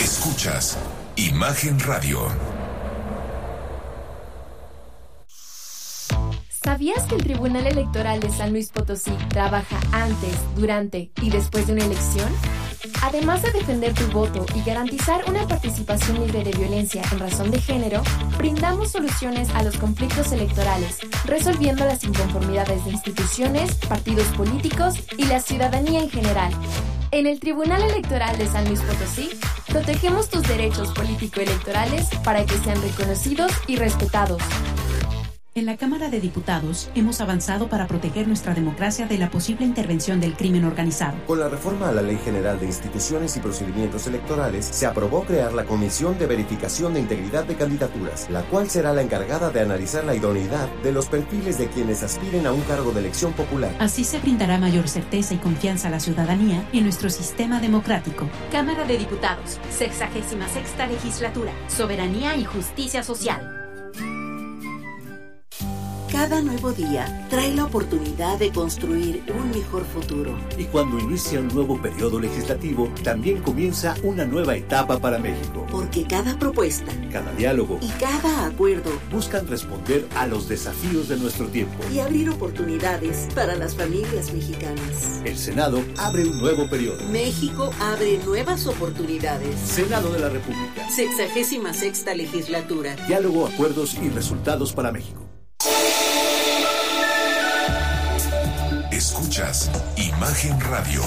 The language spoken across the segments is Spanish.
Escuchas Imagen Radio. ¿Sabías que el Tribunal Electoral de San Luis Potosí trabaja antes, durante y después de una elección? Además de defender tu voto y garantizar una participación libre de violencia en razón de género, brindamos soluciones a los conflictos electorales, resolviendo las inconformidades de instituciones, partidos políticos y la ciudadanía en general. En el Tribunal Electoral de San Luis Potosí, protegemos tus derechos político-electorales para que sean reconocidos y respetados. En la Cámara de Diputados hemos avanzado para proteger nuestra democracia de la posible intervención del crimen organizado. Con la reforma a la Ley General de Instituciones y Procedimientos Electorales, se aprobó crear la Comisión de Verificación de Integridad de Candidaturas, la cual será la encargada de analizar la idoneidad de los perfiles de quienes aspiren a un cargo de elección popular. Así se brindará mayor certeza y confianza a la ciudadanía en nuestro sistema democrático. Cámara de Diputados, 66ª Legislatura, Soberanía y Justicia Social. Cada nuevo día trae la oportunidad de construir un mejor futuro. Y cuando inicia un nuevo periodo legislativo, también comienza una nueva etapa para México. Porque cada propuesta, cada diálogo y cada acuerdo buscan responder a los desafíos de nuestro tiempo y abrir oportunidades para las familias mexicanas. El Senado abre un nuevo periodo. México abre nuevas oportunidades. Senado de la República. 66ª Legislatura. Diálogo, acuerdos y resultados para México. Escuchas Imagen Radio.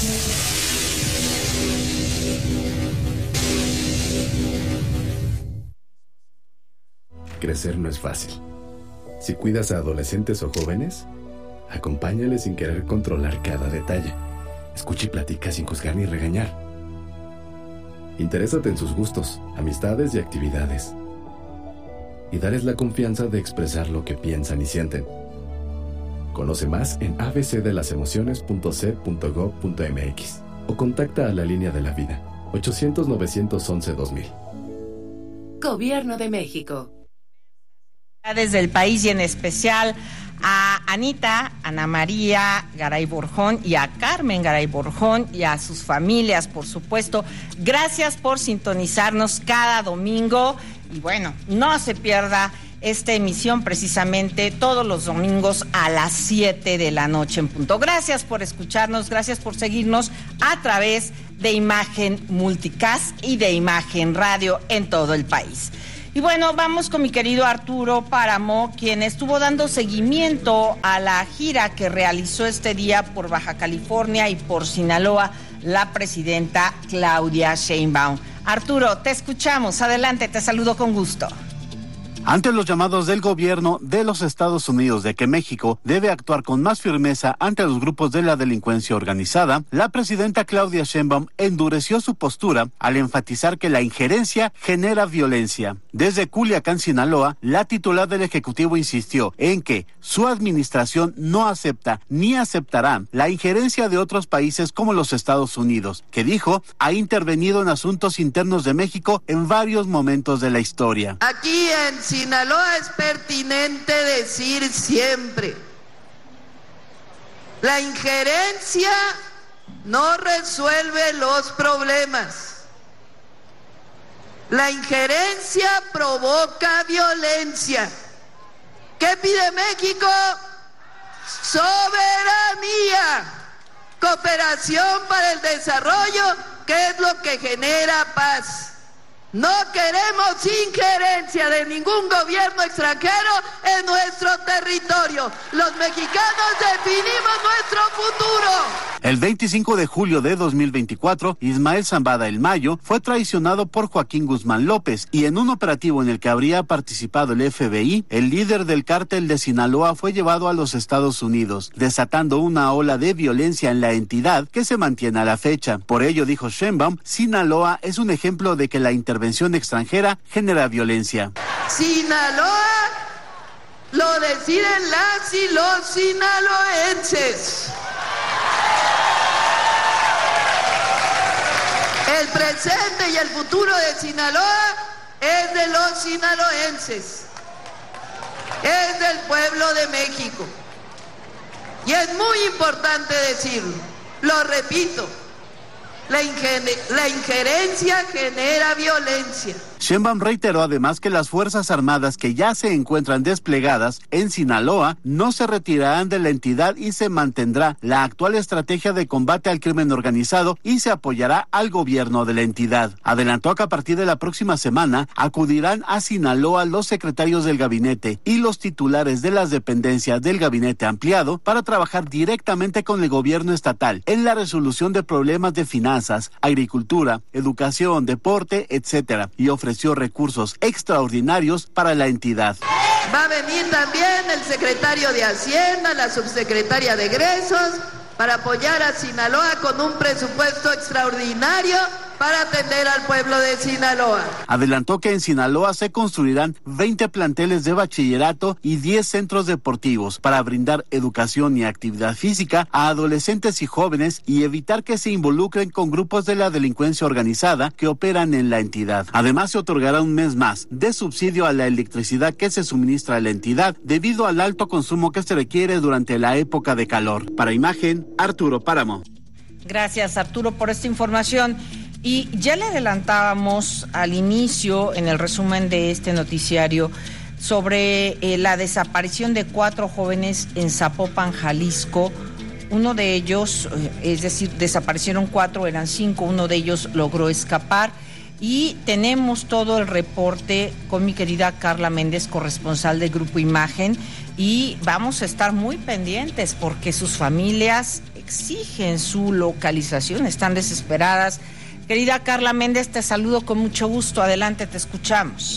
Crecer no es fácil. Si cuidas a adolescentes o jóvenes, acompáñales sin querer controlar cada detalle. Escucha y platica sin juzgar ni regañar. Interésate en sus gustos, amistades y actividades. Y darles la confianza de expresar lo que piensan y sienten. Conoce más en abcdelasemociones.c.gov.mx o contacta a la Línea de la Vida, 800-911-2000. Gobierno de México. Desde el país y en especial a Anita, Ana María Garay Borjón y a Carmen Garay Borjón y a sus familias, por supuesto. Gracias por sintonizarnos cada domingo y bueno, no se pierda esta emisión precisamente todos los domingos a las 7 de la noche en punto. Gracias por escucharnos, gracias por seguirnos a través de Imagen Multicast y de Imagen Radio en todo el país. Y bueno, vamos con mi querido Arturo Páramo, quien estuvo dando seguimiento a la gira que realizó este día por Baja California y por Sinaloa la presidenta Claudia Sheinbaum. Arturo, te escuchamos, adelante, te saludo con gusto. Ante los llamados del gobierno de los Estados Unidos de que México debe actuar con más firmeza ante los grupos de la delincuencia organizada, la presidenta Claudia Sheinbaum endureció su postura al enfatizar que la injerencia genera violencia. Desde Culiacán, Sinaloa, la titular del Ejecutivo insistió en que su administración no acepta ni aceptará la injerencia de otros países como los Estados Unidos, que dijo ha intervenido en asuntos internos de México en varios momentos de la historia. Aquí en Sinaloa es pertinente decir siempre, la injerencia no resuelve los problemas. La injerencia provoca violencia. ¿Qué pide México? Soberanía, cooperación para el desarrollo, que es lo que genera paz. No queremos injerencia de ningún gobierno extranjero en nuestro territorio. Los mexicanos definimos nuestro futuro. El 25 de julio de 2024, Ismael Zambada El Mayo fue traicionado por Joaquín Guzmán López y en un operativo en el que habría participado el FBI, el líder del cártel de Sinaloa fue llevado a los Estados Unidos, desatando una ola de violencia en la entidad que se mantiene a la fecha. Por ello, dijo Sheinbaum, Sinaloa es un ejemplo de que la intervención extranjera genera violencia. Sinaloa lo deciden las y los sinaloenses. El presente y el futuro de Sinaloa es de los sinaloenses, es del pueblo de México. Y es muy importante decirlo, lo repito, La injerencia genera violencia. Sheinbaum reiteró además que las Fuerzas Armadas que ya se encuentran desplegadas en Sinaloa no se retirarán de la entidad y se mantendrá la actual estrategia de combate al crimen organizado y se apoyará al gobierno de la entidad. Adelantó que a partir de la próxima semana acudirán a Sinaloa los secretarios del gabinete y los titulares de las dependencias del gabinete ampliado para trabajar directamente con el gobierno estatal en la resolución de problemas de finanzas, agricultura, educación, deporte, etcétera, y ofreció recursos extraordinarios para la entidad. Va a venir también el secretario de Hacienda, la subsecretaria de Egresos, para apoyar a Sinaloa con un presupuesto extraordinario para atender al pueblo de Sinaloa. Adelantó que en Sinaloa se construirán 20 planteles de bachillerato y 10 centros deportivos para brindar educación y actividad física a adolescentes y jóvenes y evitar que se involucren con grupos de la delincuencia organizada que operan en la entidad. Además, se otorgará un mes más de subsidio a la electricidad que se suministra a la entidad debido al alto consumo que se requiere durante la época de calor. Para Imagen, Arturo Páramo. Gracias, Arturo, por esta información. Y ya le adelantábamos al inicio, en el resumen de este noticiario, sobre la desaparición de 4 jóvenes en Zapopan, Jalisco. Uno de ellos, es decir, desaparecieron 4, eran 5, uno de ellos logró escapar. Y tenemos todo el reporte con mi querida Carla Méndez, corresponsal de Grupo Imagen, y vamos a estar muy pendientes porque sus familias exigen su localización, están desesperadas. Querida Carla Méndez, te saludo con mucho gusto. Adelante, te escuchamos.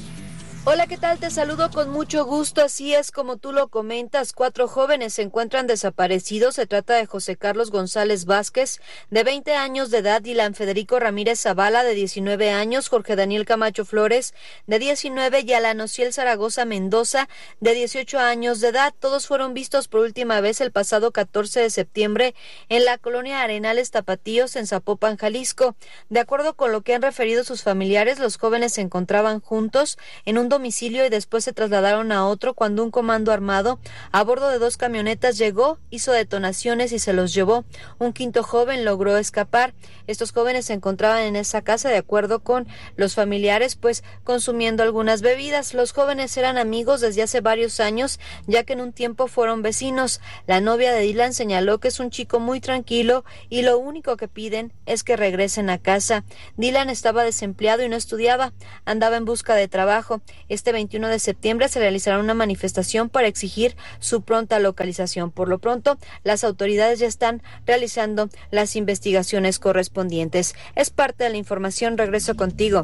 Hola, ¿qué tal? Te saludo con mucho gusto. Así es como tú lo comentas, 4 jóvenes se encuentran desaparecidos. Se trata de José Carlos González Vázquez, de 20 años de edad, Dylan Federico Ramírez Zavala, de 19 años, Jorge Daniel Camacho Flores, de 19, y Alan Ociel Zaragoza Mendoza, de 18 años de edad. Todos fueron vistos por última vez el pasado 14 de septiembre en la colonia Arenales Tapatíos, en Zapopan, Jalisco. De acuerdo con lo que han referido sus familiares, los jóvenes se encontraban juntos en un domicilio y después se trasladaron a otro cuando un comando armado a bordo de 2 camionetas llegó, hizo detonaciones y se los llevó. Un quinto joven logró escapar. Estos jóvenes se encontraban en esa casa, de acuerdo con los familiares, pues consumiendo algunas bebidas. Los jóvenes eran amigos desde hace varios años, ya que en un tiempo fueron vecinos. La novia de Dylan señaló que es un chico muy tranquilo y lo único que piden es que regresen a casa. Dylan estaba desempleado y no estudiaba, andaba en busca de trabajo. Este 21 de septiembre se realizará una manifestación para exigir su pronta localización. Por lo pronto, las autoridades ya están realizando las investigaciones correspondientes. Es parte de la información. Regreso contigo.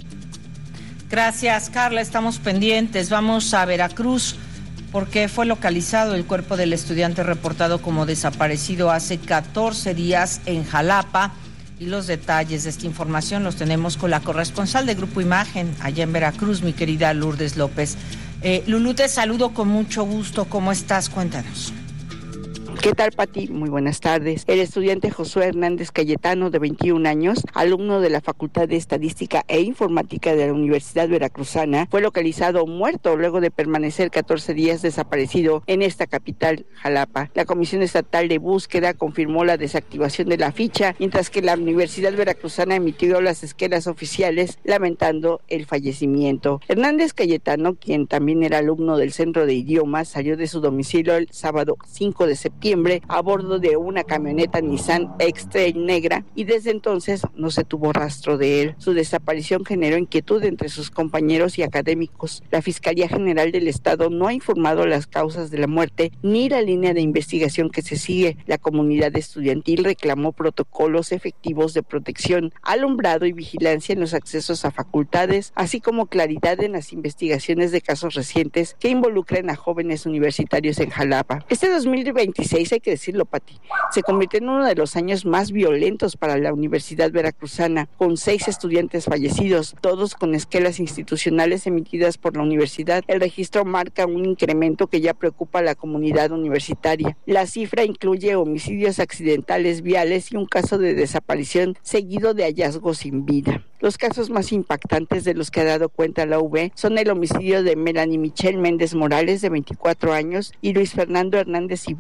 Gracias, Carla. Estamos pendientes. Vamos a Veracruz, porque fue localizado el cuerpo del estudiante reportado como desaparecido hace 14 días en Jalapa. Y los detalles de esta información los tenemos con la corresponsal de Grupo Imagen allá en Veracruz, mi querida Lourdes López. Lulú, te saludo con mucho gusto. ¿Cómo estás? Cuéntanos. ¿Qué tal, Pati? Muy buenas tardes. El estudiante Josué Hernández Cayetano, de 21 años, alumno de la Facultad de Estadística e Informática de la Universidad Veracruzana, fue localizado muerto luego de permanecer 14 días desaparecido en esta capital, Jalapa. La Comisión Estatal de Búsqueda confirmó la desactivación de la ficha, mientras que la Universidad Veracruzana emitió las esquelas oficiales lamentando el fallecimiento. Hernández Cayetano, quien también era alumno del Centro de Idiomas, salió de su domicilio el sábado 5 de septiembre a bordo de una camioneta Nissan X-Trail negra y desde entonces no se tuvo rastro de él. Su desaparición generó inquietud entre sus compañeros y académicos. La Fiscalía General del Estado no ha informado las causas de la muerte ni la línea de investigación que se sigue. La comunidad estudiantil reclamó protocolos efectivos de protección, alumbrado y vigilancia en los accesos a facultades, así como claridad en las investigaciones de casos recientes que involucran a jóvenes universitarios en Jalapa. Este 2026, hay que decirlo, Pati, se convirtió en uno de los años más violentos para la Universidad Veracruzana, con 6 estudiantes fallecidos, todos con esquelas institucionales emitidas por la universidad. El registro marca un incremento que ya preocupa a la comunidad universitaria. La cifra incluye homicidios accidentales viales y un caso de desaparición seguido de hallazgos sin vida. Los casos más impactantes de los que ha dado cuenta la UV son el homicidio de Melanie Michelle Méndez Morales, de 24 años, y Luis Fernando Hernández Ibáñez, de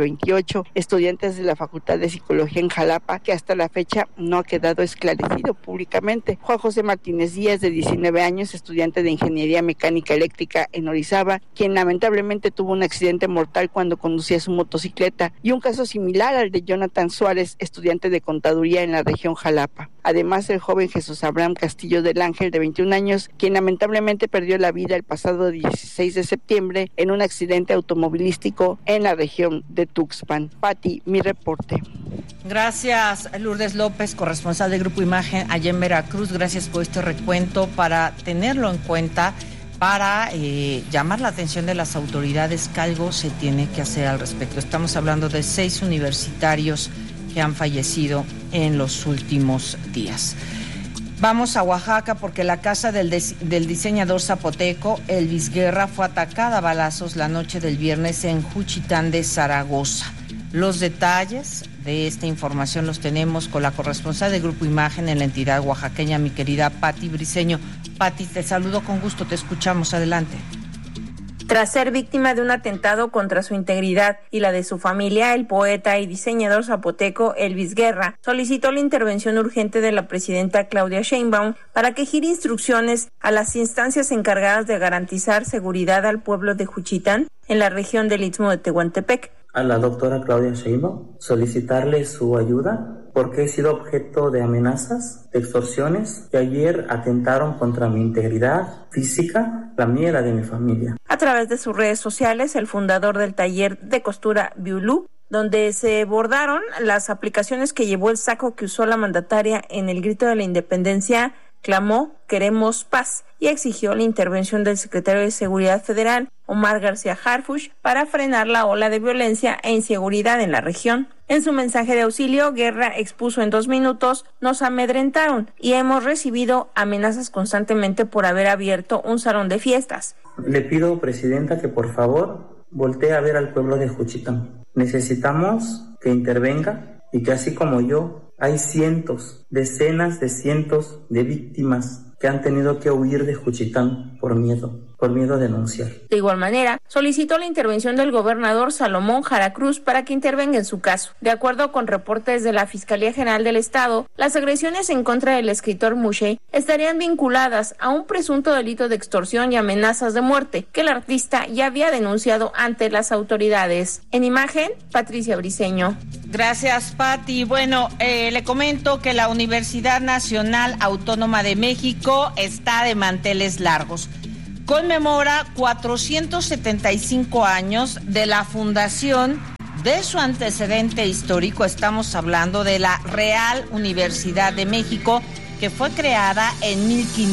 28 estudiantes de la Facultad de Psicología en Jalapa, que hasta la fecha no ha quedado esclarecido públicamente. Juan José Martínez Díaz, de 19 años, estudiante de Ingeniería Mecánica Eléctrica en Orizaba, quien lamentablemente tuvo un accidente mortal cuando conducía su motocicleta, y un caso similar al de Jonathan Suárez, estudiante de Contaduría en la región Jalapa. Además, el joven Jesús Abraham Castillo del Ángel, de 21 años, quien lamentablemente perdió la vida el pasado 16 de septiembre en un accidente automovilístico en la región de Tuxpan. Pati, mi reporte. Gracias, Lourdes López, corresponsal de Grupo Imagen allá en Veracruz. Gracias por este recuento, para tenerlo en cuenta, para llamar la atención de las autoridades, que algo se tiene que hacer al respecto. Estamos hablando de 6 universitarios que han fallecido en los últimos días. Vamos a Oaxaca, porque la casa del diseñador zapoteco Elvis Guerra fue atacada a balazos la noche del viernes en Juchitán de Zaragoza. Los detalles de esta información los tenemos con la corresponsal de Grupo Imagen en la entidad oaxaqueña, mi querida Pati Briceño. Pati, te saludo con gusto, te escuchamos, adelante. Tras ser víctima de un atentado contra su integridad y la de su familia, el poeta y diseñador zapoteco Elvis Guerra solicitó la intervención urgente de la presidenta Claudia Sheinbaum para que gire instrucciones a las instancias encargadas de garantizar seguridad al pueblo de Juchitán en la región del Istmo de Tehuantepec. A la doctora Claudia Sheinbaum solicitarle su ayuda porque he sido objeto de amenazas, de extorsiones, que ayer atentaron contra mi integridad física, la mía y la de mi familia. A través de sus redes sociales, el fundador del taller de costura Biulú, donde se bordaron las aplicaciones que llevó el saco que usó la mandataria en el grito de la independencia, clamó "Queremos paz" y exigió la intervención del secretario de Seguridad Federal, Omar García Harfuch, para frenar la ola de violencia e inseguridad en la región. En su mensaje de auxilio, Guerra expuso en 2 minutos: "Nos amedrentaron y hemos recibido amenazas constantemente por haber abierto un salón de fiestas". Le pido, presidenta, que por favor voltee a ver al pueblo de Juchitán. Necesitamos que intervenga y que, así como yo, hay cientos, decenas de cientos de víctimas que han tenido que huir de Juchitán por miedo a denunciar. De igual manera, solicitó la intervención del gobernador Salomón Jara Cruz para que intervenga en su caso. De acuerdo con reportes de la Fiscalía General del Estado, las agresiones en contra del escritor Mushey estarían vinculadas a un presunto delito de extorsión y amenazas de muerte que el artista ya había denunciado ante las autoridades. En Imagen, Patricia Briceño. Gracias, Pati. Bueno, le comento que la Universidad Nacional Autónoma de México está de manteles largos. Conmemora 475 años de la fundación de su antecedente histórico. Estamos hablando de la Real Universidad de México, que fue creada en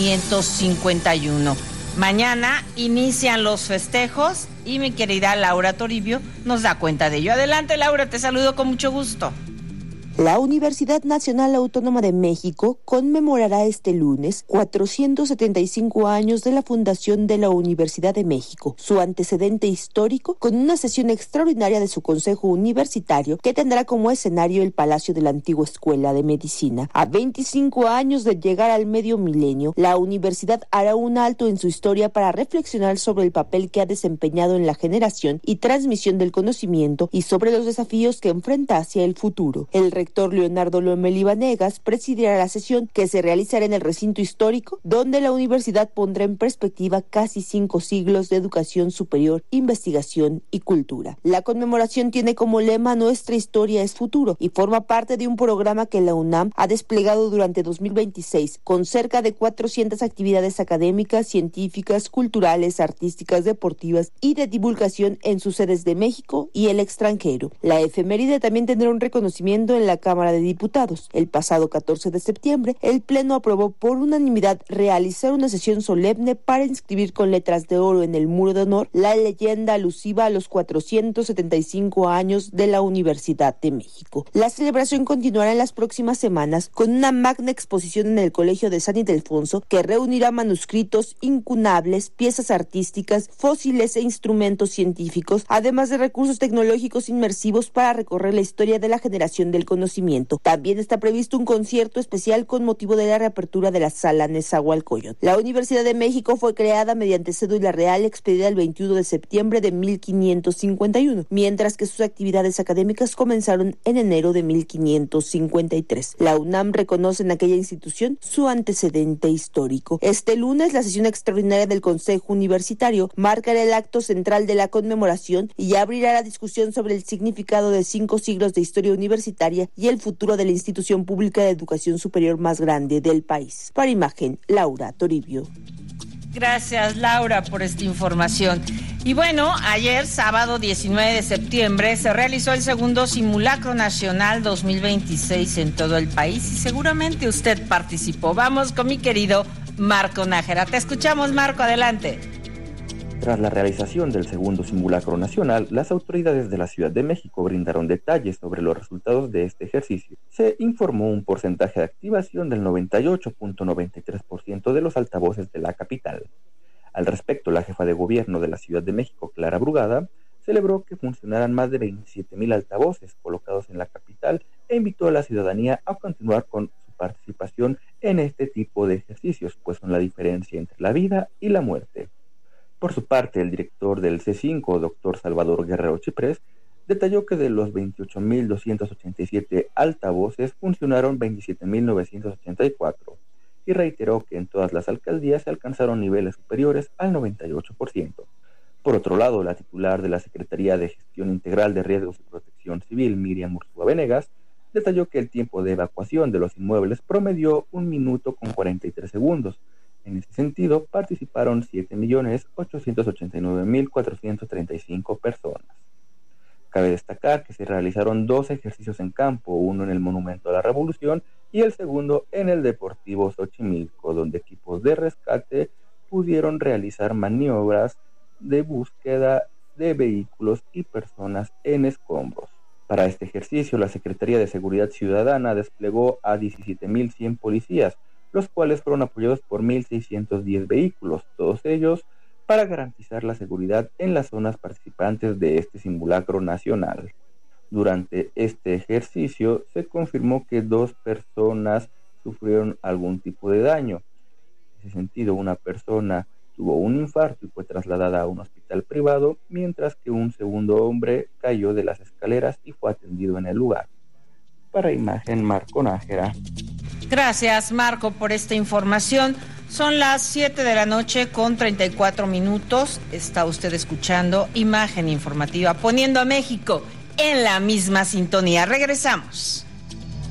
1551. Mañana inician los festejos y mi querida Laura Toribio nos da cuenta de ello. Adelante, Laura, te saludo con mucho gusto. La Universidad Nacional Autónoma de México conmemorará este lunes 475 años de la fundación de la Universidad de México, su antecedente histórico, con una sesión extraordinaria de su Consejo Universitario que tendrá como escenario el Palacio de la antigua Escuela de Medicina. A 25 años de llegar al medio milenio, la universidad hará un alto en su historia para reflexionar sobre el papel que ha desempeñado en la generación y transmisión del conocimiento y sobre los desafíos que enfrenta hacia el futuro. El rector Leonardo Lomelí Vanegas presidirá la sesión, que se realizará en el recinto histórico, donde la universidad pondrá en perspectiva casi 5 siglos de educación superior, investigación y cultura. La conmemoración tiene como lema "Nuestra historia es futuro" y forma parte de un programa que la UNAM ha desplegado durante 2026, con cerca de 400 actividades académicas, científicas, culturales, artísticas, deportivas y de divulgación en sus sedes de México y el extranjero. La efeméride también tendrá un reconocimiento en la Cámara de Diputados. El pasado 14 de septiembre, el Pleno aprobó por unanimidad realizar una sesión solemne para inscribir con letras de oro en el Muro de Honor la leyenda alusiva a los 475 años de la Universidad de México. La celebración continuará en las próximas semanas con una magna exposición en el Colegio de San Ildefonso que reunirá manuscritos incunables, piezas artísticas, fósiles e instrumentos científicos, además de recursos tecnológicos inmersivos para recorrer la historia de la generación del conocimiento reconocimiento. También está previsto un concierto especial con motivo de la reapertura de la Sala Nezahualcóyotl. La Universidad de México fue creada mediante cédula real expedida el 21 de septiembre de 1551, mientras que sus actividades académicas comenzaron en enero de 1553. La UNAM reconoce en aquella institución su antecedente histórico. Este lunes, la sesión extraordinaria del Consejo Universitario marcará el acto central de la conmemoración y abrirá la discusión sobre el significado de 5 siglos de historia universitaria y el futuro de la institución pública de educación superior más grande del país. Para Imagen, Laura Toribio. Gracias, Laura, por esta información. Y bueno, ayer, sábado 19 de septiembre, se realizó el segundo Simulacro Nacional 2026 en todo el país y seguramente usted participó. Vamos con mi querido Marco Nájera. Te escuchamos, Marco, adelante. Tras la realización del segundo Simulacro Nacional, las autoridades de la Ciudad de México brindaron detalles sobre los resultados de este ejercicio. Se informó un porcentaje de activación del 98.93% de los altavoces de la capital. Al respecto, la jefa de gobierno de la Ciudad de México, Clara Brugada, celebró que funcionaran más de 27,000 altavoces colocados en la capital e invitó a la ciudadanía a continuar con su participación en este tipo de ejercicios, pues son la diferencia entre la vida y la muerte. Por su parte, el director del C5, doctor Salvador Guerrero Chiprés, detalló que de los 28,287 altavoces funcionaron 27,984 y reiteró que en todas las alcaldías se alcanzaron niveles superiores al 98%. Por otro lado, la titular de la Secretaría de Gestión Integral de Riesgos y Protección Civil, Miriam Ursúa Venegas, detalló que el tiempo de evacuación de los inmuebles promedió 1 minuto con 43 segundos. En ese sentido, participaron 7,889,435 personas. Cabe destacar que se realizaron 2 ejercicios en campo, uno en el Monumento a la Revolución y el segundo en el Deportivo Xochimilco, donde equipos de rescate pudieron realizar maniobras de búsqueda de vehículos y personas en escombros. Para este ejercicio, la Secretaría de Seguridad Ciudadana desplegó a 17,100 policías, los cuales fueron apoyados por 1,610 vehículos, todos ellos para garantizar la seguridad en las zonas participantes de este simulacro nacional. Durante este ejercicio se confirmó que 2 personas sufrieron algún tipo de daño. En ese sentido, una persona tuvo un infarto y fue trasladada a un hospital privado, mientras que un segundo hombre cayó de las escaleras y fue atendido en el lugar. Para Imagen, Marco Nájera. Gracias, Marco, por esta información. Son las 7 de la noche con 34 minutos. Está usted escuchando Imagen Informativa, poniendo a México en la misma sintonía. Regresamos.